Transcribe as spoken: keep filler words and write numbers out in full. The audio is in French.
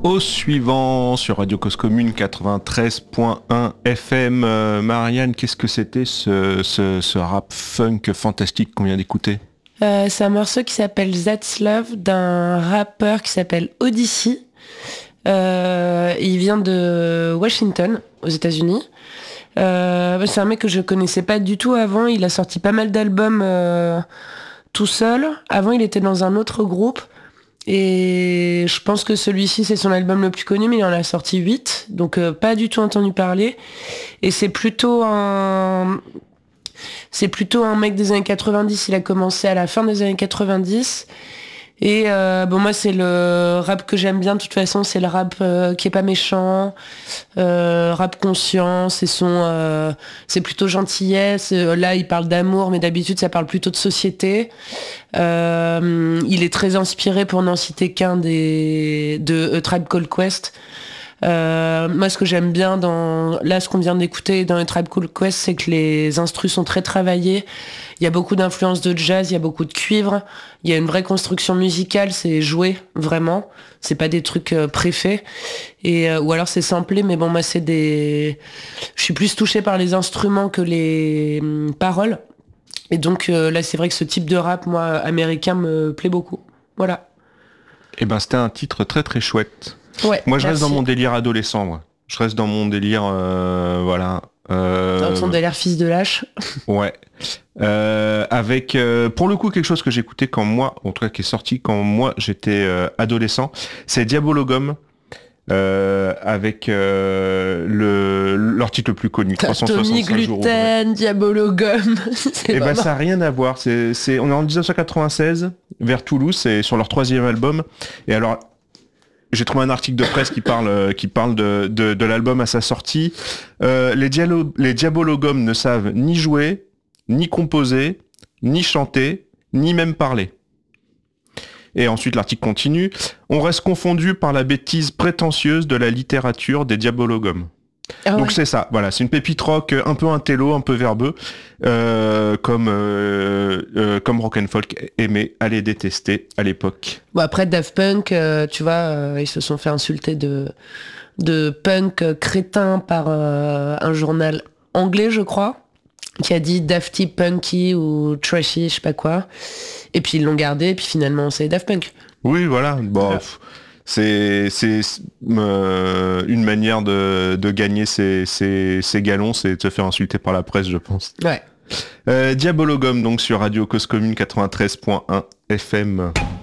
Au suivant sur Radio Cause Commune quatre-vingt-treize point un F M. Euh, Marianne, qu'est-ce que c'était ce, ce, ce rap funk fantastique qu'on vient d'écouter ? euh, C'est un morceau qui s'appelle That's Love d'un rappeur qui s'appelle Odyssey. Euh, il vient de Washington, aux États-Unis. Euh, c'est un mec que je connaissais pas du tout avant. Il a sorti pas mal d'albums euh, tout seul. Avant, il était dans un autre groupe. Et je pense que celui-ci, c'est son album le plus connu, mais il en a sorti huit. Donc, euh, pas du tout entendu parler. Et c'est plutôt un... C'est plutôt un mec des années quatre-vingt-dix. Il a commencé à la fin des années quatre-vingt-dix. Et euh, bon, moi, c'est le rap que j'aime bien. De toute façon, c'est le rap euh, qui est pas méchant, euh, rap conscient. C'est son, euh, c'est plutôt gentillesse. Là, il parle d'amour, mais d'habitude, ça parle plutôt de société. Euh, il est très inspiré, pour n'en citer qu'un, des de A Tribe Called Quest. Euh, moi, ce que j'aime bien dans là, ce qu'on vient d'écouter dans A Tribe Called Quest, c'est que les instrus sont très travaillés. Il y a beaucoup d'influences de jazz, il y a beaucoup de cuivre, il y a une vraie construction musicale, c'est joué vraiment. C'est pas des trucs euh, préfaits et euh, ou alors c'est samplé, mais bon, moi c'est des, je suis plus touchée par les instruments que les hum, paroles. Et donc euh, là, c'est vrai que ce type de rap, moi, américain, me plaît beaucoup. Voilà. Eh ben, c'était un titre très très chouette. Ouais, moi, je merci. reste dans mon délire adolescent, moi. Je reste dans mon délire, euh, voilà. Euh... Dans ton délire fils de lâche. Ouais. Euh, avec, euh, pour le coup, quelque chose que j'écoutais quand moi, en tout cas qui est sorti quand moi j'étais euh, adolescent, c'est Diabologum. Euh, avec euh, le, leur titre le plus connu, trois cent soixante-cinq jours gluten, Diabologum. Et ben ça n'a rien à voir. C'est, c'est, on est en dix-neuf cent quatre-vingt-seize vers Toulouse, c'est sur leur troisième album. Et alors, j'ai trouvé un article de presse qui parle, qui parle de, de, de l'album à sa sortie. Euh, les, dialo- les Diabologum ne savent ni jouer, ni composer, ni chanter, ni même parler. Et ensuite, l'article continue. On reste confondu par la bêtise prétentieuse de la littérature des Diabologum. Ah Donc ouais. c'est ça, voilà, c'est une pépite rock un peu intello, un peu verbeux, euh, comme euh, euh, comme rock and folk aimait à les détester à l'époque. Bon après Daft Punk, euh, tu vois, euh, ils se sont fait insulter de de punk euh, crétin par euh, un journal anglais, je crois, qui a dit Dafty Punky ou Trashy, je sais pas quoi. Et puis ils l'ont gardé, et puis finalement c'est Daft Punk. Oui, voilà. Bon, voilà. C'est, c'est euh, une manière de, de gagner ses, ses, ses galons, c'est de se faire insulter par la presse, je pense. Ouais. Euh, Diabologum, donc sur Radio Cause Commune quatre-vingt-treize point un F M.